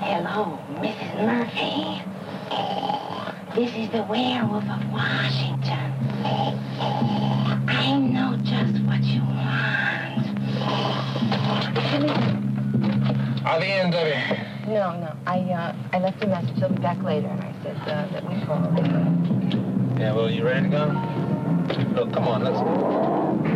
Hello, Mrs. Murphy. This is the werewolf of Washington. I know just what you want. Are the ends, Debbie? No. I left a message. I'll be back later. And I said that we called. Yeah, well, you ready to go? Look, come on, let's...